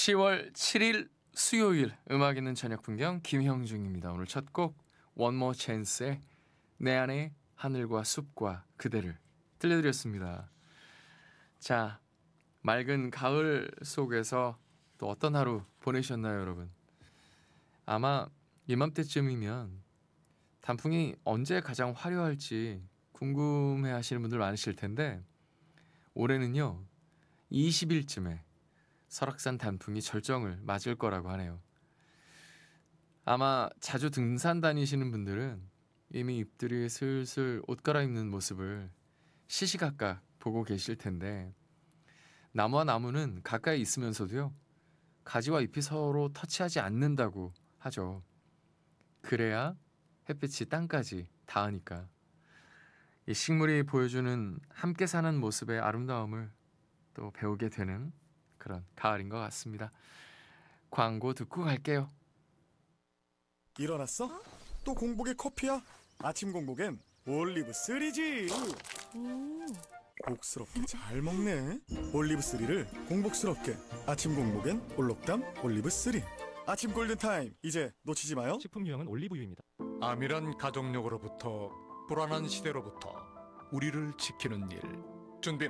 10월 7일 수요일 음악 있는 저녁 풍경 김형중입니다. 오늘 첫 곡 One More Chance의 내 안에 하늘과 숲과 그대를 들려드렸습니다. 자, 맑은 가을 속에서 또 어떤 하루 보내셨나요, 여러분? 아마 이맘때쯤이면 단풍이 언제 가장 화려할지 궁금해 하시는 분들 많으실 텐데 올해는요 20일쯤에 설악산 단풍이 절정을 맞을 거라고 하네요. 아마 자주 등산 다니시는 분들은 이미 잎들이 슬슬 옷 갈아입는 모습을 시시각각 보고 계실 텐데 나무와 나무는 가까이 있으면서도요 가지와 잎이 서로 터치하지 않는다고 하죠. 그래야 햇빛이 땅까지 닿으니까. 이 식물이 보여주는 함께 사는 모습의 아름다움을 또 배우게 되는 그런 가을인 것 같습니다. 광고 듣고 갈게요. 일어났어? 또 공복에 커피야? 아침 공복엔 올리브 3지. 복스럽게 잘 먹네. 올리브 3를 공복스럽게. 아침 공복엔 올록담 올리브 3. 아침 골든타임 이제 놓치지 마요. 식품 유형은 올리브유입니다. 아밀한 가족력으로부터 불안한 시대로부터 우리를 지키는 일 준비